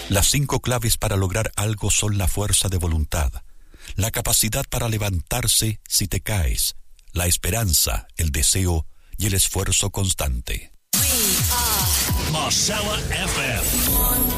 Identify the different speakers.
Speaker 1: Las 5 claves para lograr algo son la fuerza de voluntad, la capacidad para levantarse si te caes, la esperanza, el deseo y el esfuerzo constante.
Speaker 2: Marcella FM.